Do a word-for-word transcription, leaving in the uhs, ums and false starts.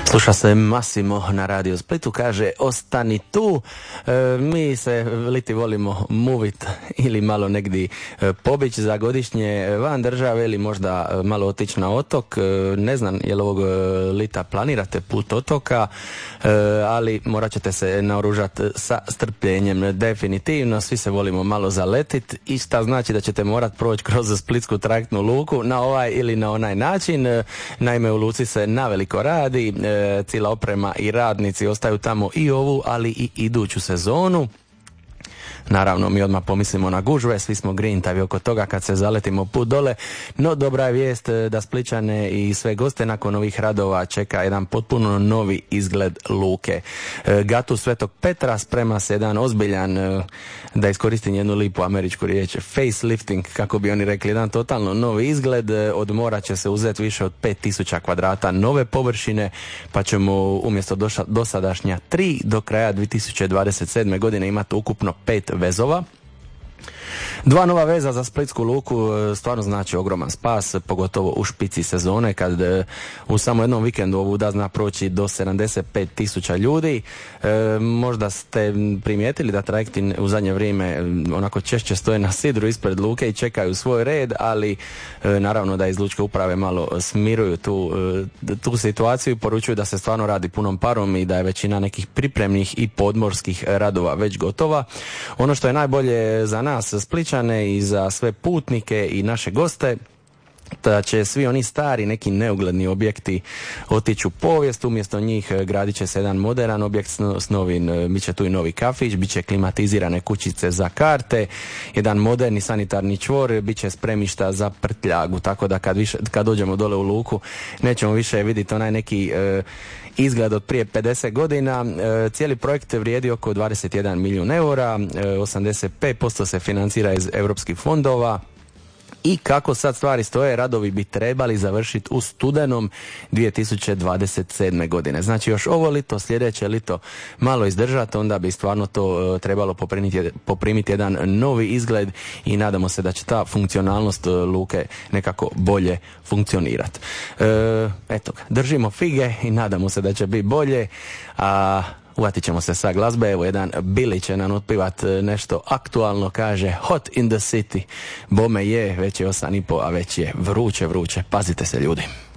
Sluša se Massimo na Radio Splitu, kaže ostani tu. E, mi se liti volimo muvit ili malo negdje e, pobić za godišnje van države ili možda malo otići na otok. E, ne znam je li ovog lita planirate put otoka, e, ali morat ćete se naoružati sa strpljenjem. Definitivno, svi se volimo malo zaletit i šta znači da ćete morat proći kroz splitsku trajektnu luku na ovaj ili na onaj način. E, naime, u luci se naveliko radi, e, cijela oprema i radnici ostaju tamo i ovu, ali i iduću sezonu. Naravno, mi odmah pomislimo na gužve, svi smo grintavi oko toga kad se zaletimo put dole, no dobra je vijest da Splićane i sve goste nakon ovih radova čeka jedan potpuno novi izgled luke. Gatu Svetog Petra sprema se jedan ozbiljan, da iskoristim jednu lipu američku riječ, facelifting, kako bi oni rekli, jedan totalno novi izgled. Od mora će se uzeti više od pet tisuća kvadrata nove površine, pa ćemo umjesto dosadašnja tri do kraja dvije tisuće dvadeset sedme godine imati ukupno pet vezova. Dva nova veza za splitsku luku stvarno znači ogroman spas, pogotovo u špici sezone kad u samo jednom vikendu ovuda zna proći do sedamdeset pet tisuća ljudi. E, možda ste primijetili da trajekti u zadnje vrijeme onako češće stoje na sidru ispred luke i čekaju svoj red, ali e, naravno da iz lučke uprave malo smiruju tu, e, tu situaciju i poručuju da se stvarno radi punom parom i da je većina nekih pripremnih i podmorskih radova već gotova. Ono što je najbolje za nas Splićane i za sve putnike i naše goste, da će svi oni stari neki neugledni objekti otići u povijest, umjesto njih gradit će se jedan modern objekt s novim, bit će tu i novi kafić, bit će klimatizirane kućice za karte, jedan moderni sanitarni čvor, bit će spremišta za prtljagu, tako da kad, više, kad dođemo dole u luku nećemo više vidjeti onaj neki e, izgled od prije pedeset godina. E, cijeli projekt vrijedi oko dvadeset jedan milijun eura, e, osamdeset pet posto se financira iz europskih fondova. I kako sad stvari stoje, radovi bi trebali završiti u studenom dvije tisuće dvadeset sedme godine. Znači još ovo lito, sljedeće lito malo izdržati, onda bi stvarno to uh, trebalo poprimiti, poprimiti jedan novi izgled i nadamo se da će ta funkcionalnost uh, luke nekako bolje funkcionirati. Uh, eto, držimo fige i nadamo se da će biti bolje, a uvatit ćemo se sa glazbe. Evo jedan Billy će nam otpivat nešto aktualno, kaže Hot in the City. Bome je, već je osam i po, a već je vruće, vruće. Pazite se ljudi.